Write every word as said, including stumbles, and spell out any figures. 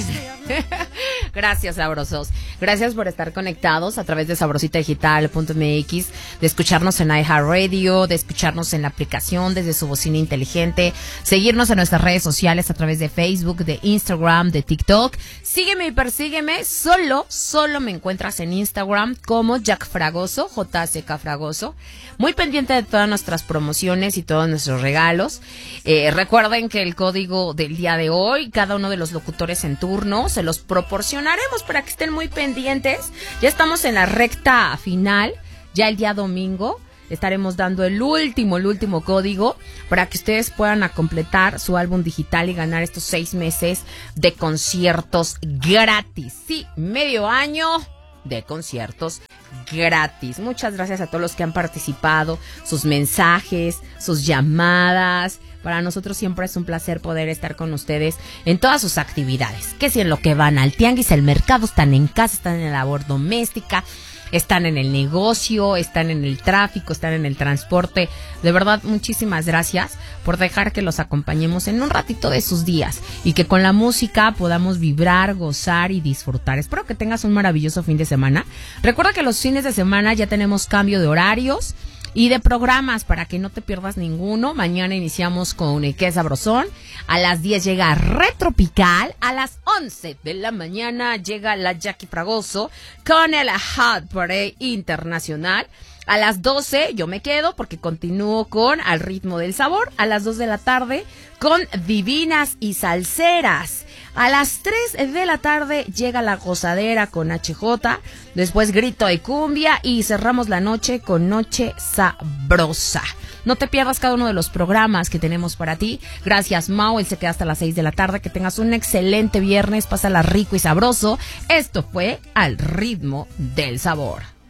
Ay, gracias, sabrosos. Gracias por estar conectados a través de sabrosita digital punto m x, de escucharnos en iHeartRadio, de escucharnos en la aplicación desde su bocina inteligente, seguirnos en nuestras redes sociales a través de Facebook, de Instagram, de TikTok. Sígueme y persígueme. Solo, solo me encuentras en Instagram como Jack Fragoso, J C K Fragoso. Muy pendiente de todas nuestras promociones y todos nuestros regalos. Eh, recuerden que el código del día de hoy, cada uno de los locutores en turno, se los proporcionaremos para que estén muy pendientes. Ya estamos en la recta final, ya el día domingo estaremos dando el último, el último código para que ustedes puedan a completar su álbum digital y ganar estos seis meses de conciertos gratis. Sí, medio año de conciertos gratis. Muchas gracias a todos los que han participado, sus mensajes, sus llamadas. Para nosotros siempre es un placer poder estar con ustedes en todas sus actividades. Que si en lo que van al tianguis, el mercado, están en casa, están en la labor doméstica, están en el negocio, están en el tráfico, están en el transporte. De verdad, muchísimas gracias por dejar que los acompañemos en un ratito de sus días y que con la música podamos vibrar, gozar y disfrutar. Espero que tengas un maravilloso fin de semana. Recuerda que los fines de semana ya tenemos cambio de horarios y de programas para que no te pierdas ninguno. Mañana iniciamos con el Que Sabrosón. A las diez llega Retropical. A las once de la mañana llega la Jackie Fragoso con el Hot Parade Internacional. A las doce yo me quedo porque continúo con Al Ritmo del Sabor. A las dos de la tarde con Divinas y Salseras. A las tres de la tarde llega La Gozadera con H J. Después Grito de Cumbia y cerramos la noche con Noche Sabrosa. No te pierdas cada uno de los programas que tenemos para ti. Gracias, Mau. Él se queda hasta las seis de la tarde. Que tengas un excelente viernes. Pásala rico y sabroso. Esto fue Al Ritmo del Sabor.